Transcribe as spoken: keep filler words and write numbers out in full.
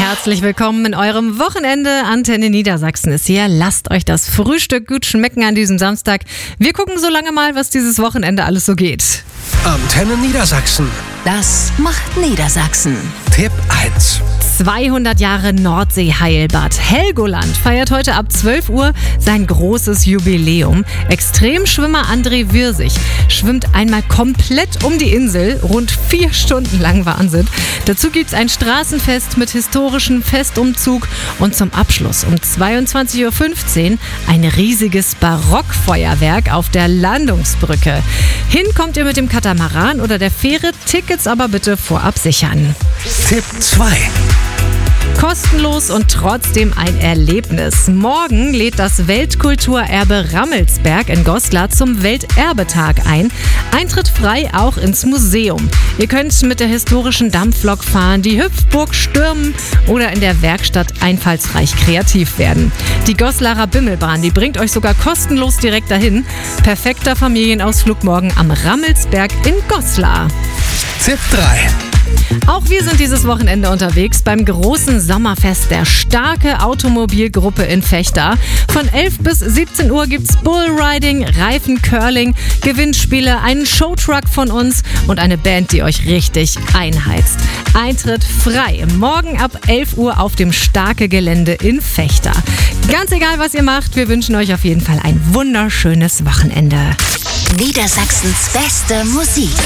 Herzlich willkommen in eurem Wochenende. Antenne Niedersachsen ist hier. Lasst euch das Frühstück gut schmecken an diesem Samstag. Wir gucken so lange mal, was dieses Wochenende alles so geht. Antenne Niedersachsen. Das macht Niedersachsen. Tipp eins. zweihundert Jahre Nordsee-Heilbad. Helgoland feiert heute ab zwölf Uhr sein großes Jubiläum. Extremschwimmer André Wirsig schwimmt einmal komplett um die Insel, rund vier Stunden lang, Wahnsinn. Dazu gibt's ein Straßenfest mit historischem Festumzug und zum Abschluss um zweiundzwanzig Uhr fünfzehn ein riesiges Barockfeuerwerk auf der Landungsbrücke. Hin kommt ihr mit dem Katamaran oder der Fähre, Tickets aber bitte vorab sichern. Tipp zwei. Kostenlos und trotzdem ein Erlebnis. Morgen lädt das Weltkulturerbe Rammelsberg in Goslar zum Welterbetag ein. Eintritt frei auch ins Museum. Ihr könnt mit der historischen Dampflok fahren, die Hüpfburg stürmen oder in der Werkstatt einfallsreich kreativ werden. Die Goslarer Bimmelbahn, die bringt euch sogar kostenlos direkt dahin. Perfekter Familienausflug morgen am Rammelsberg in Goslar. Tipp drei. Auch wir sind dieses Wochenende unterwegs beim großen Sommerfest der Starke Automobilgruppe in Vechta. Von elf bis siebzehn Uhr gibt's Bullriding, Reifencurling, Gewinnspiele, einen Showtruck von uns und eine Band, die euch richtig einheizt. Eintritt frei. Morgen ab elf Uhr auf dem Starke Gelände in Vechta. Ganz egal, was ihr macht, wir wünschen euch auf jeden Fall ein wunderschönes Wochenende. Niedersachsens beste Musik.